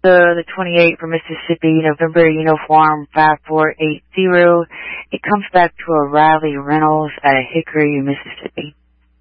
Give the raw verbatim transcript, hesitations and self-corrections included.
The, the twenty-eight for Mississippi, November uniform five four eight zero. It comes back to a Riley Reynolds at Hickory, Mississippi.